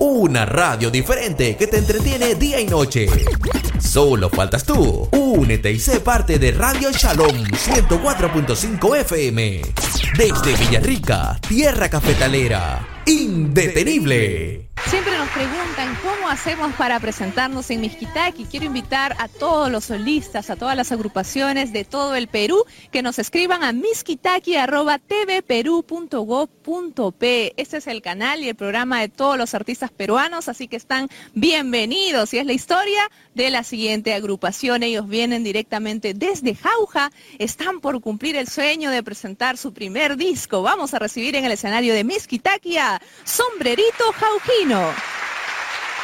Una radio diferente que te entretiene día y noche. Solo faltas tú. Únete y sé parte de Radio Shalom 104.5 FM. Desde Villarrica, tierra cafetalera. Indetenible. Siempre nos preguntan cómo hacemos para presentarnos en Mixquitaqui. Quiero invitar a todos los solistas, a todas las agrupaciones de todo el Perú que nos escriban a mixquitaqui@tvperú.gov.p. Este es el canal y el programa de todos los artistas peruanos, así que están bienvenidos. Y es la historia de la siguiente agrupación. Ellos vienen directamente desde Jauja, están por cumplir el sueño de presentar su primer disco. Vamos a recibir en el escenario de Mixquitaqui a Sombrerito Jaujino.